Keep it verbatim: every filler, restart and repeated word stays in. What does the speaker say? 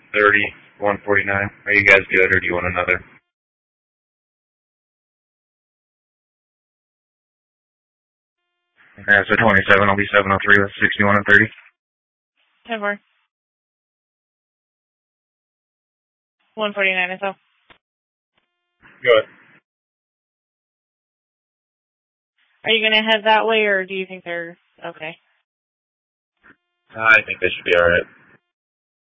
thirty, one forty-nine. Are you guys good, or do you want another? Okay, so twenty-seven will be seven oh three with sixty-one and thirty. ten four. one forty-nine or so. Go ahead. Are you going to head that way, or do you think they're okay? I think they should be alright.